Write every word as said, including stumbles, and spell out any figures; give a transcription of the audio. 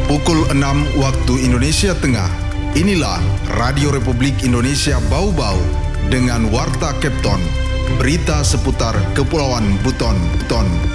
Pukul enam waktu Indonesia Tengah. Inilah Radio Republik Indonesia Bau-Bau dengan Warta Kepton. Berita seputar Kepulauan Buton. Buton.